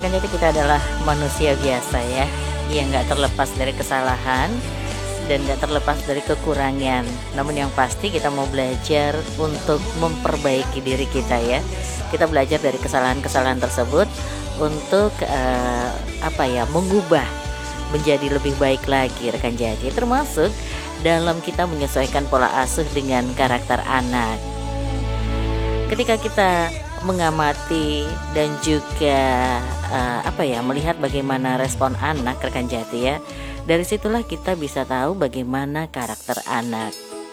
Rekan jadi kita adalah manusia biasa ya, yang nggak terlepas dari kesalahan dan nggak terlepas dari kekurangan. Namun yang pasti kita mau belajar untuk memperbaiki diri kita ya. Kita belajar dari kesalahan-kesalahan tersebut untuk mengubah menjadi lebih baik lagi rekan jadi. Termasuk dalam kita menyesuaikan pola asuh dengan karakter anak. Ketika kita mengamati dan juga melihat bagaimana respon anak rekan jati ya, dari situlah kita bisa tahu bagaimana karakter anak.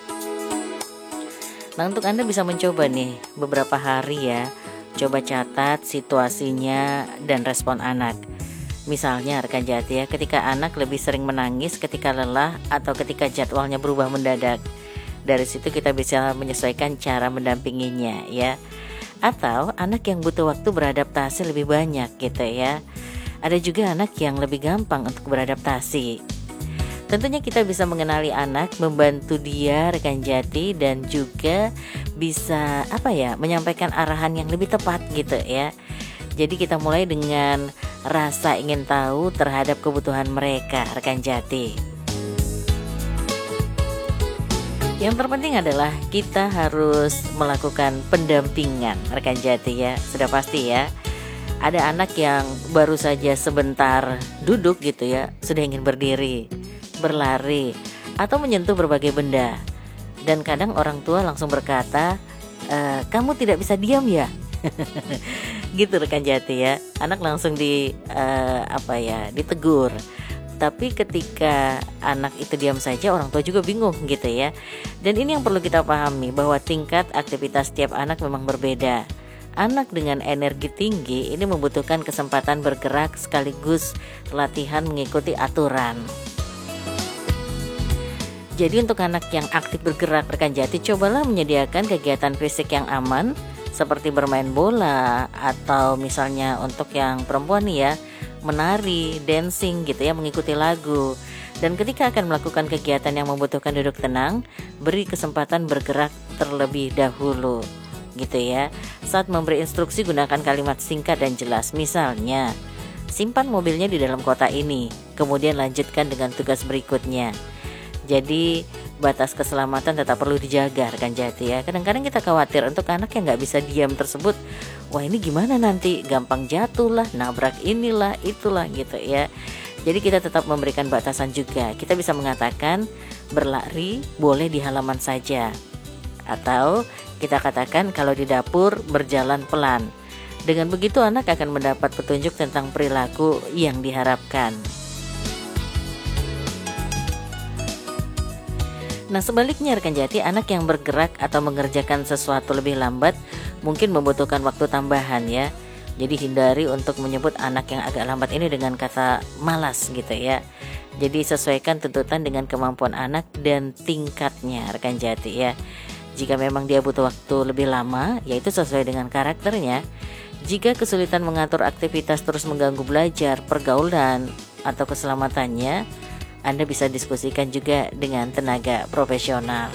Nah, untuk Anda bisa mencoba nih beberapa hari ya, coba catat situasinya dan respon anak. Misalnya rekan jati ya, ketika anak lebih sering menangis ketika lelah atau ketika jadwalnya berubah mendadak. Dari situ kita bisa menyesuaikan cara mendampinginya ya. Atau anak yang butuh waktu beradaptasi lebih banyak gitu ya. Ada juga anak yang lebih gampang untuk beradaptasi. Tentunya kita bisa mengenali anak, membantu dia rekan jati, dan juga bisa menyampaikan arahan yang lebih tepat gitu ya. Jadi kita mulai dengan rasa ingin tahu terhadap kebutuhan mereka rekan jati. Yang terpenting adalah kita harus melakukan pendampingan rekan jati ya. Sudah pasti ya, ada anak yang baru saja sebentar duduk gitu ya, sudah ingin berdiri, berlari, atau menyentuh berbagai benda. Dan kadang orang tua langsung berkata, kamu tidak bisa diam ya? Gitu rekan jati ya. Anak langsung ditegur. Tapi ketika anak itu diam saja, orang tua juga bingung gitu ya. Dan ini yang perlu kita pahami, bahwa tingkat aktivitas setiap anak memang berbeda. Anak dengan energi tinggi ini membutuhkan kesempatan bergerak sekaligus latihan mengikuti aturan. Jadi untuk anak yang aktif bergerak rekan jati, cobalah menyediakan kegiatan fisik yang aman seperti bermain bola, atau misalnya untuk yang perempuan nih ya, menari, dancing gitu ya, mengikuti lagu. Dan ketika akan melakukan kegiatan yang membutuhkan duduk tenang, beri kesempatan bergerak terlebih dahulu gitu ya. Saat memberi instruksi, gunakan kalimat singkat dan jelas. Misalnya, simpan mobilnya di dalam kotak ini, kemudian lanjutkan dengan tugas berikutnya. Jadi batas keselamatan tetap perlu dijaga rekan jati ya. Kadang-kadang kita khawatir untuk anak yang gak bisa diam tersebut, wah ini gimana nanti, gampang jatuh lah, nabrak inilah, itulah gitu ya. Jadi kita tetap memberikan batasan juga. Kita bisa mengatakan berlari boleh di halaman saja, atau kita katakan kalau di dapur berjalan pelan. Dengan begitu anak akan mendapat petunjuk tentang perilaku yang diharapkan. Nah sebaliknya rekan jati, anak yang bergerak atau mengerjakan sesuatu lebih lambat mungkin membutuhkan waktu tambahan ya. Jadi hindari untuk menyebut anak yang agak lambat ini dengan kata malas gitu ya. Jadi sesuaikan tuntutan dengan kemampuan anak dan tingkatnya rekan jati ya. Jika memang dia butuh waktu lebih lama, yaitu sesuai dengan karakternya. Jika kesulitan mengatur aktivitas terus mengganggu belajar, pergaulan, atau keselamatannya, Anda bisa diskusikan juga dengan tenaga profesional.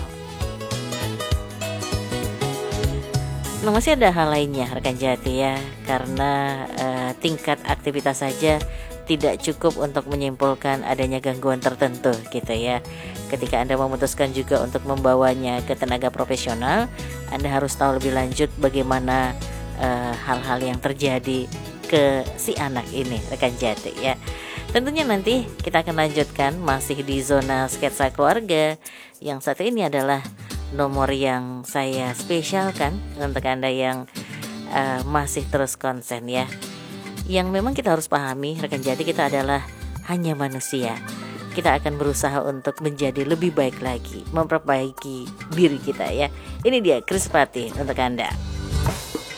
Nah, masih ada hal lainnya rekan jati ya, karena tingkat aktivitas saja tidak cukup untuk menyimpulkan adanya gangguan tertentu gitu ya. Ketika Anda memutuskan juga untuk membawanya ke tenaga profesional, Anda harus tahu lebih lanjut bagaimana hal-hal yang terjadi ke si anak ini rekan jati ya. Tentunya nanti kita akan lanjutkan masih di zona sketsa keluarga, yang satu ini adalah nomor yang saya spesialkan untuk Anda yang masih terus konsen ya. Yang memang kita harus pahami rekan jati, kita adalah hanya manusia. Kita akan berusaha untuk menjadi lebih baik lagi, memperbaiki diri kita ya. Ini dia Krispati untuk Anda.